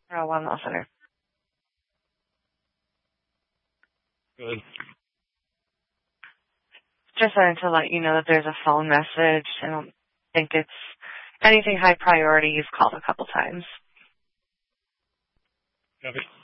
Oh, one listener. Good. Just wanted to let you know that there's a phone message. I don't think it's anything high priority. You've called a couple times. Copy.